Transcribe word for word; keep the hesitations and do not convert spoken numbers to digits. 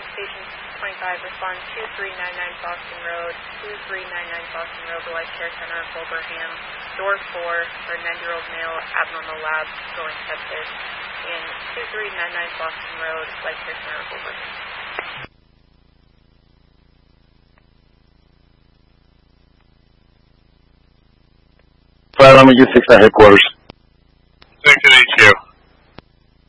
Station twenty-five, respond two three nine nine Boston Road, two three nine nine Boston Road, the Life Care Center of Wilbraham, door four, for a nine-year-old male, abnormal lab, going sepsis, in two three nine nine Boston Road, Life Care Center of Wilbraham. Fire, let me get six at headquarters.